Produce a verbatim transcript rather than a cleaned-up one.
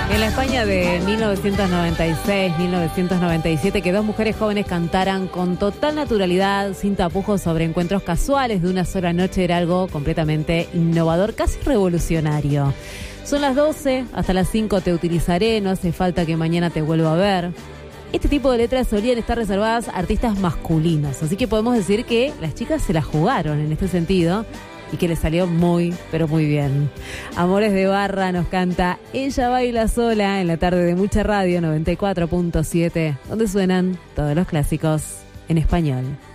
En la España de mil novecientos noventa y seis, mil novecientos noventa y siete, que dos mujeres jóvenes cantaran con total naturalidad, sin tapujos, sobre encuentros casuales de una sola noche, era algo completamente innovador, casi revolucionario. Son las doce, hasta las cinco te utilizaré, no hace falta que mañana te vuelva a ver. Este tipo de letras solían estar reservadas a artistas masculinos, así que podemos decir que las chicas se la jugaron en este sentido y que les salió muy, pero muy bien. Amores de Barra nos canta Ella baila sola en la tarde de Mucha Radio noventa y cuatro punto siete, donde suenan todos los clásicos en español.